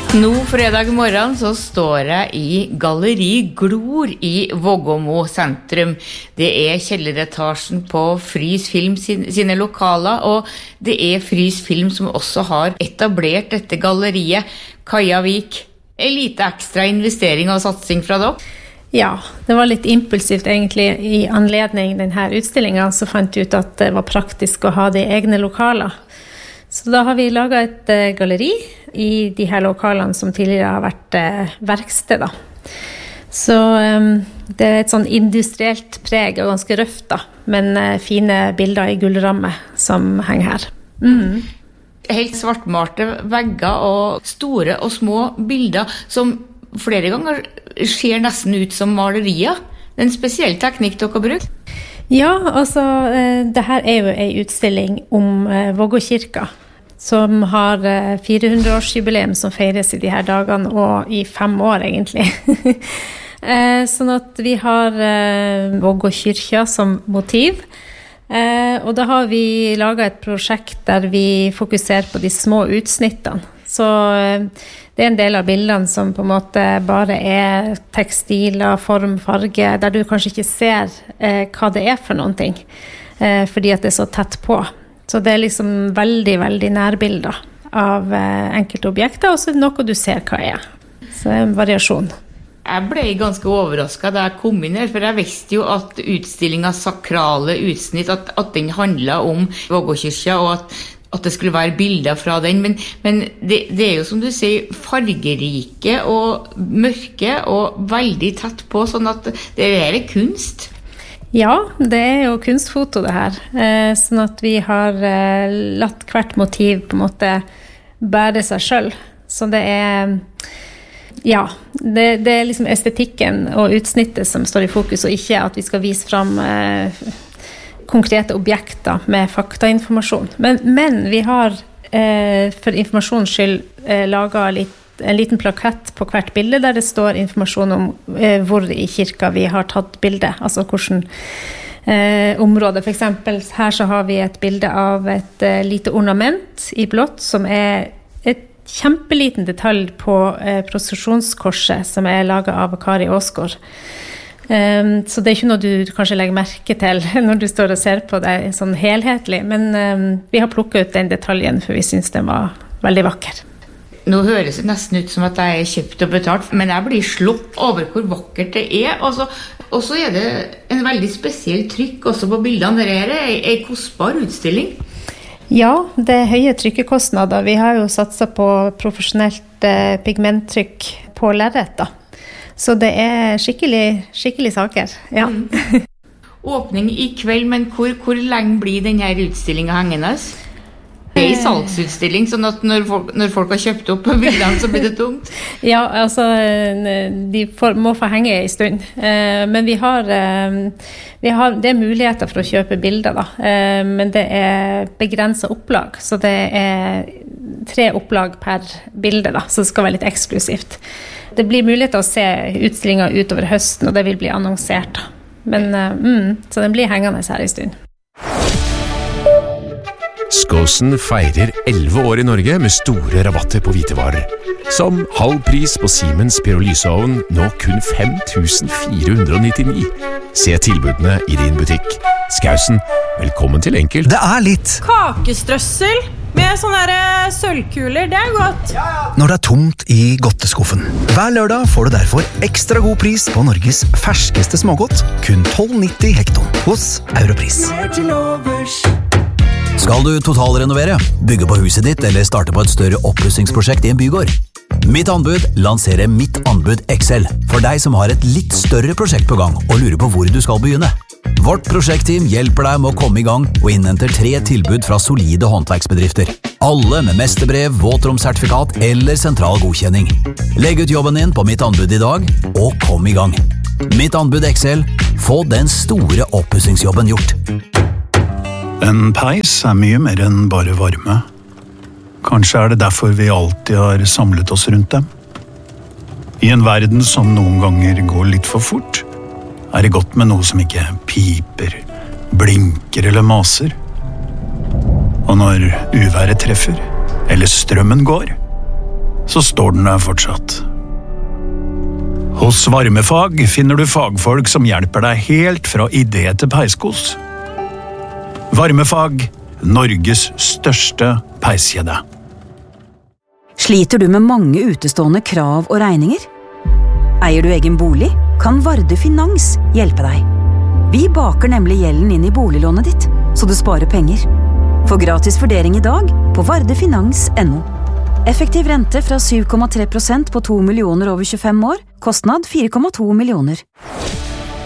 Nå fredag morgen så står jeg i Galleri Glor i Vågåmo sentrum. Det kjelleretasjen på Frys Film sine lokaler, og det Frys Film som også har etablert dette galleriet. Kaja Vik, en lite ekstra investering og satsing fra dere? Ja, det var litt impulsivt egentlig. I anledning denne utstillingen så fant vi ut at det var praktisk å ha de egne lokaler. Så da har vi laget et galleri i de her lokalene som tidligere har vært verksted. Så det et sånn industrielt preg og ganske røft, da, men fine bilder i gullramme som henger her. Helt svartmalte vegger og store og små bilder som flere ganger ser nesten ut som malerier. Det en spesiell teknikk dere har brukt. Ja, altså, det her jo en utstilling om Vågå kirka, som har 400-årsjubileum som feires i de her dagene, og i 5 år egentlig. Sånn at vi har Vågå kyrkja som motiv, og da har vi laget et prosjekt der vi fokuserer på de små utsnittene. Så det en del av bildene som på en måte bare tekstiler, form, farge, der du kanskje ikke ser hva det for noen ting, fordi at det så tett på. Så det liksom veldig, veldig nærbilder av enkelte objekter, og så det noe du ser hva Så det en variasjon. Jeg ble ganske overrasket da jeg kom inn her, for jeg visste jo at utstillingen Sakrale utsnitt, at den handlet om Vågåkyrkja, og at det skulle være bilder fra den, men det jo som du sier, fargerike og mørke og veldig tett på, sånn at det kunst. Ja, det jo kunstfoto det her, sånn at vi har latt hvert motiv på en måte bære seg selv. Så det ja, det liksom estetikken og utsnittet som står i fokus, og ikke at vi skal vise frem konkrete objekter med faktainformasjon. Men vi har for informasjons skyld laget en liten plakett på hvert bilde der det står informasjon om hvor i kirka vi har tatt bilde, altså hvordan område. For eksempel her så har vi et bilde av et lite ornament i blått som et kjempeliten detalj på prosesjonskorset som laget av Kari Åsgaard. Så det ikke noe du kanskje legger merke til når du står og ser på det sånn helhetlig, men vi har plukket ut den detaljen for vi synes den var veldig vakker. Nå høres det nesten ut som at jeg kjøpt og betalt, men jeg blir slått over hvor vakkert det og så det en veldig spesiell trykk også på bildene. Det en kostbar utstilling. Ja, det høye trykkekostnader. Vi har jo satset på profesjonelt pigmenttrykk på lerret da. Så det skikkelig saker, ja. Åpning i kveld, men hvor lenge blir denne utstillingen hengende? Det en salgsutstilling, sånn at når folk har kjøpt opp bildene, så blir det tomt? Ja, altså, de må få henge en stund. Men det muligheter for å kjøpe bilder, da. Men det begrenset opplag, så det 3 opplag per bilde, da, så det skal være litt eksklusivt. Det blir mulighet til å se utstillingen utover høsten, og det vil bli annonsert. Men, så den blir hengende her en stund. Skåsen feirer 11 år i Norge med store rabatter på hvitevarer. Som halv pris på Siemens pyrolyseovn, nå kun 5.499. Se tilbudene i din butikk. Skåsen, velkommen til Enkel. Det litt kakestrøssel med sånne sølvkuler, det godt. Når det tomt i godteskuffen. Hver lørdag får du derfor ekstra god pris på Norges ferskeste smågodt, kun 12,90 hekton hos Europris. Skal du totalrenovere, bygge på huset ditt eller starte på et større oppussingsprosjekt i en bygård? Mitt anbud lanserer Mitt anbud XL for deg som har et litt større prosjekt på gang og lurer på hvor du skal begynne. Vårt prosjektteam hjelper deg med å komme i gang og innhenter 3 tilbud fra solide håndverksbedrifter. Alle med mesterbrev, våtromsertifikat eller sentral godkjenning. Legg ut jobben din på Mitt anbud i dag, og kom i gang. Mitt anbud XL, få den store oppussingsjobben gjort. En peis mye mer enn bare varme. Kanskje det derfor vi alltid har samlet oss rundt dem. I en verden som noen ganger går litt for fort, det godt med noe som ikke piper, blinker eller maser. Og når uværet treffer, eller strømmen går, så står den der fortsatt. Hos Varmefag finner du fagfolk som hjelper deg helt fra idé til peiskos. Varmefag, Norges største peiskjede. Sliter du med mange utestående krav og regninger? Eier du egen bolig? Kan Varde Finans hjelpe deg? Vi baker nemlig gjelden inn i boliglånet ditt, så du sparer penger. Få gratis vurdering i dag på vardefinans.no. Effektiv rente fra 7,3% på 2 millioner over 25 år. Kostnad 4,2 millioner.